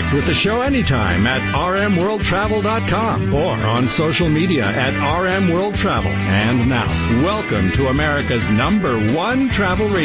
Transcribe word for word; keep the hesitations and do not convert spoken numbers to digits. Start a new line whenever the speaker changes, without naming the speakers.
Connect with the show anytime at r m world travel dot com or on social media at R M World Travel. And now, welcome to America's number one travel radio.